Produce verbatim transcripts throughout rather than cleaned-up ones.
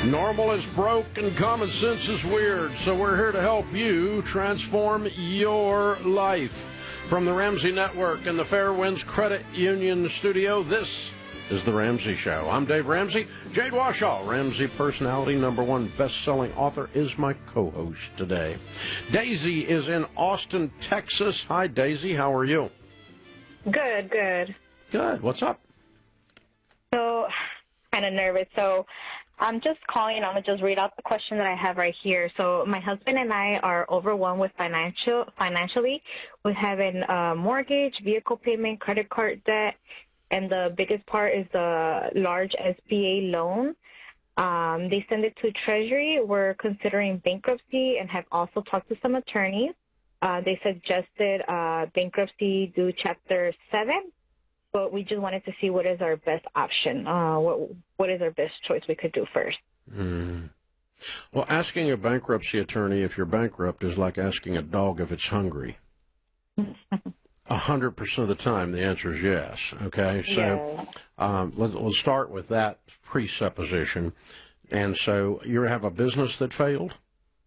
Normal is broke and common sense is weird, so we're here to help you transform your life. From the Ramsey Network and the Fairwinds Credit Union studio, this is The Ramsey Show. I'm Dave Ramsey. Jade Washaw, Ramsey personality, number one best-selling author, is my co-host today. Daisy is in Austin, Texas. Hi, Daisy. How are you? Good, good. Good. What's up? So, kind of nervous. So, I'm just calling. I'm going to just read out the question that I have right here. So my husband and I are overwhelmed with financial financially. We have a mortgage, vehicle payment, credit card debt, and the biggest part is the large S B A loan. Um, they send it to Treasury. We're considering bankruptcy and have also talked to some attorneys. Uh, they suggested uh, bankruptcy due Chapter seven. But we just wanted to see what is our best option. Uh, what what is our best choice we could do first? Mm. Well, asking a bankruptcy attorney if you're bankrupt is like asking a dog if it's hungry. A hundred percent of the time, the answer is yes. Okay, so Yeah. um, let, let's start with that presupposition. And so, you have a business that failed?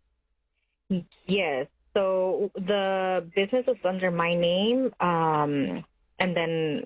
Yes. So the business is under my name, um, and then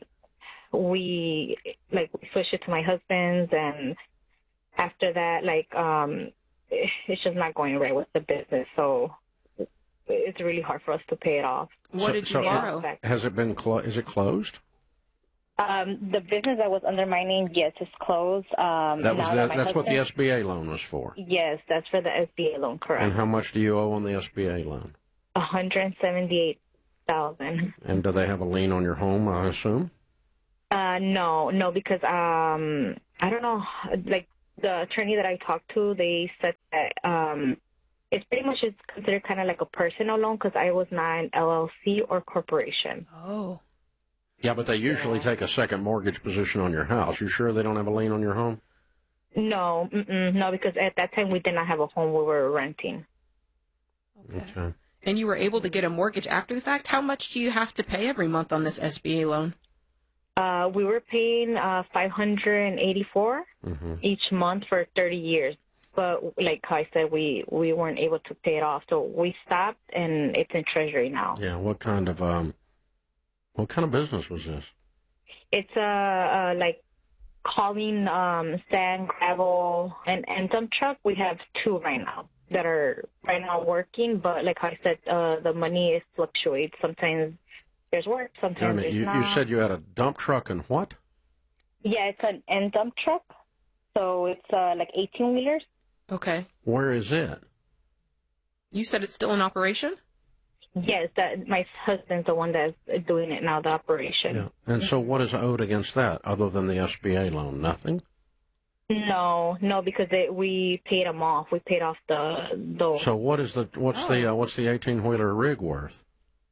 we like we switched it to my husband's, and after that, like um, it's just not going right with the business. So it's really hard for us to pay it off. What So- did you so borrow? Has it been clo- is it closed? Um, the business that was under my name, yes, is closed. Um, That was now the, that my that's what the husband- S B A loan was for. Yes, that's for the S B A loan, correct. And how much do you owe on the S B A loan? One hundred seventy-eight thousand. And do they have a lien on your home, I assume? Uh, no, no, because um, I don't know. Like the attorney that I talked to, they said that um, it's pretty much is considered kind of like a personal loan because I was not an L L C or corporation. Oh. Yeah, but they usually Yeah. take a second mortgage position on your house. You sure they don't have a lien on your home? No, mm-mm, no, because at that time we did not have a home; we were renting. Okay. Okay. And you were able to get a mortgage after the fact? How much do you have to pay every month on this S B A loan? Uh, we were paying uh, five hundred eighty-four Mm-hmm. each month for thirty years. But like I said, we, we weren't able to pay it off, so we stopped, and it's in Treasury now. Yeah. What kind of um, what kind of business was this? It's uh, uh like hauling um, sand, gravel, and and dump truck. We have two right now that are right now working, but like I said, uh, the money is fluctuates. Sometimes there's work, Wait a sometimes minute, there's you, not. you said you had a dump truck and what? Yeah, it's an end dump truck, so it's uh, like eighteen wheelers. Okay. Where is it? You said it's still in operation? Yes, that my husband's the one that's doing it now, the operation. Yeah. And so, what is owed against that, other than the S B A loan? Nothing. No, no, because it, we paid them off. We paid off the the. So, what is the what's the uh, what's the eighteen wheeler rig worth?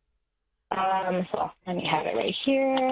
Um, so let me have it right here.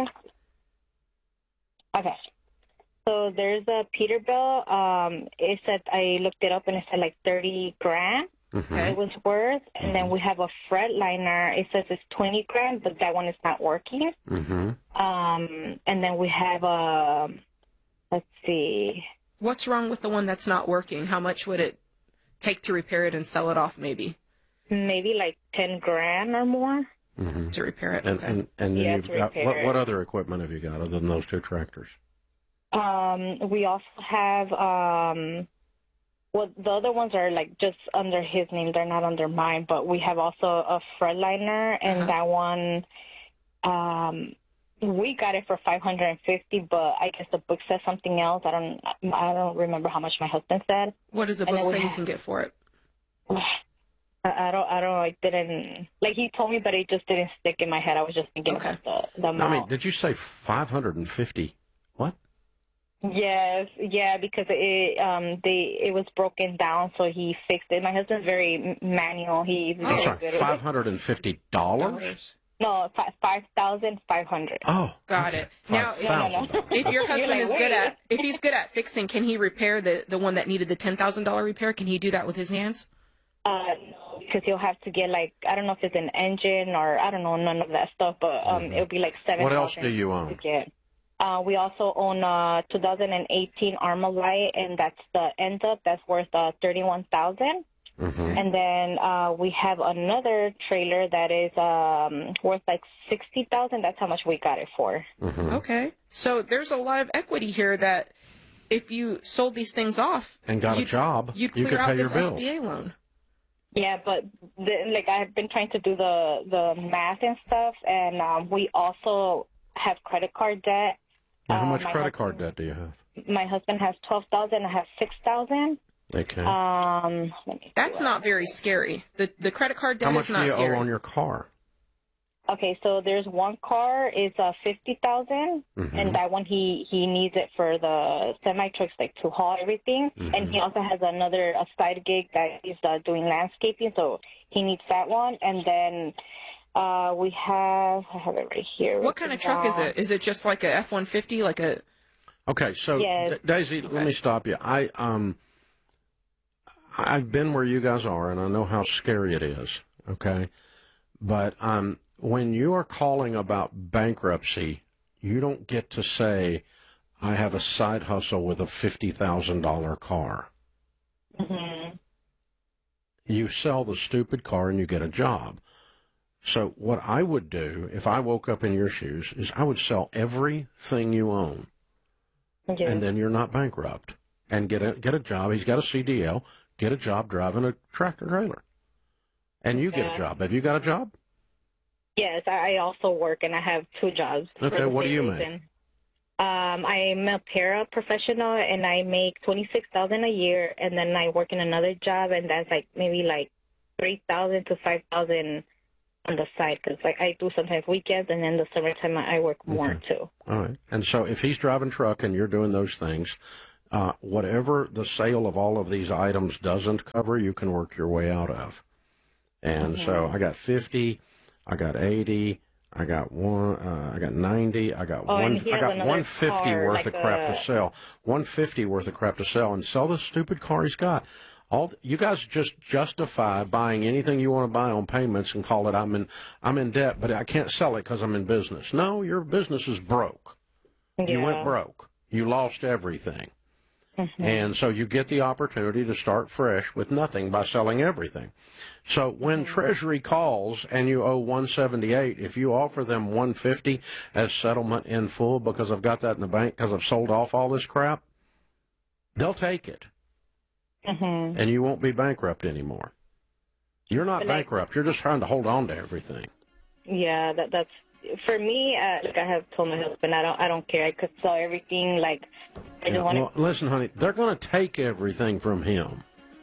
Okay. So there's a Peterbilt. Um, it said, I looked it up and it said like thirty grand Mm-hmm. it was worth. And then we have a Freightliner. It says it's twenty grand, but that one is not working. Mm-hmm. Um, and then we have a, let's see. What's wrong with the one that's not working? How much would it take to repair it and sell it off, maybe, Maybe like ten grand or more. Mm-hmm. to repair it? And Okay. and and then Yeah, you've to got repair what it. what other equipment have you got other than those two tractors? Um, we also have, um, well, the other ones are like just under his name. They're not under mine, but we have also a Freightliner, and Uh-huh. that one, um, we got it for five hundred fifty, but I guess the book says something else. I don't, I don't remember how much my husband said. What does the And book then we say you have- can get for it? I I don't, I don't know. I didn't, like he told me, but it just didn't stick in my head. I was just thinking Okay. about the, the I amount. mean, did you say five hundred and fifty? What? Yes, yeah, because it um they it was broken down, so he fixed it. My husband's very m- manual. He's Oh. I'm very sorry, good at five it. hundred and fifty dollars. Dollars. No, fi- five thousand five hundred. Oh, Got okay. it. Now, Five No, no, thousand no. dollars. If your You're husband like, is wait. good at if he's good at fixing, can he repair the the one that needed the ten thousand dollar repair? Can he do that with his hands? Uh, no, because he'll have to get like I don't know if it's an engine or I don't know none of that stuff, but um Mhm. it'll be like seven. What else do you own? To get. Uh, we also own a two thousand eighteen Armalite, and that's the end up. That's worth uh, thirty-one thousand dollars. Mm-hmm. And then uh, we have another trailer that is um, worth like sixty thousand dollars. That's how much we got it for. Mm-hmm. Okay. So there's a lot of equity here that if you sold these things off and got a job, you'd clear you could out pay this your S bills. B A loan. Yeah, but the, like I've been trying to do the, the math and stuff, and um, we also have credit card debt. Now, how uh, much credit husband, card debt do you have? My husband has twelve thousand dollars. I have six thousand dollars. Okay. Um, let me That's not very scary. The the credit card debt How much is not do you scary. owe on your car? Okay, so there's one car is uh, fifty thousand, Mm-hmm. and that one he he needs it for the semi trucks, like to haul everything. Mm-hmm. And he also has another a side gig that he's uh, doing landscaping, so he needs that one. And then uh, we have I have it right here. What kind of truck is it? Is it just like a F one fifty, like a? Okay, so Yes. D- Daisy, Okay. let me stop you. I um, I've been where you guys are, and I know how scary it is. Okay, but um, when you are calling about bankruptcy, you don't get to say, "I have a side hustle with a fifty thousand dollar car." Mm-hmm. You sell the stupid car and you get a job. So what I would do if I woke up in your shoes is I would sell everything you own. Okay. And then you're not bankrupt, and get a get a job. He's got a C D L. Get a job driving a tractor trailer, and you get Yeah. a job. Have you got a job? Yes, I I also work, and I have two jobs. for Okay, the what do same you make? reason. Um, I'm a paraprofessional, and I make twenty six thousand a year, and then I work in another job, and that's like maybe like three thousand to five thousand on the side, because like I do sometimes weekends, and then the summertime I work more Okay. too. All right. And so if he's driving truck and you're doing those things, uh, whatever the sale of all of these items doesn't cover, you can work your way out of. And Mm-hmm. so I got fifty, I got eighty, I got one, uh, I got ninety, I got Oh, one, and he I has got another one fifty car, worth like of crap a- to sell. One fifty worth of crap to sell, and sell the stupid car he's got. All you guys just justify buying anything you want to buy on payments and call it I'm in I'm in debt, but I can't sell it because I'm in business. No, your business is broke. You Yeah. went broke. You lost everything. Mm-hmm. And so you get the opportunity to start fresh with nothing by selling everything. So when Mm-hmm. Treasury calls and you owe one seventy-eight, if you offer them one fifty as settlement in full because I've got that in the bank because I've sold off all this crap, they'll take it. Mm-hmm. And you won't be bankrupt anymore. You're not But, like- bankrupt. You're just trying to hold on to everything. Yeah, that that's for me. Uh, like I have told my husband, I don't I don't care. I could sell everything. Like I just Yeah, want well, listen, honey, they're going to take everything from him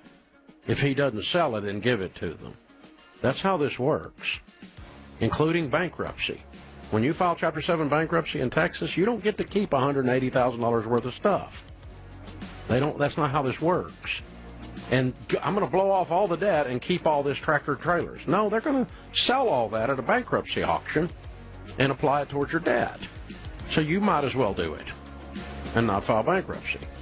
if he doesn't sell it and give it to them. That's how this works, including bankruptcy. When you file Chapter seven bankruptcy in Texas, you don't get to keep one hundred eighty thousand dollars worth of stuff. They don't. That's not how this works. And g- I'm going to blow off all the debt and keep all this tractor trailers. No, they're going to sell all that at a bankruptcy auction and apply it towards your debt. So you might as well do it and not file bankruptcy.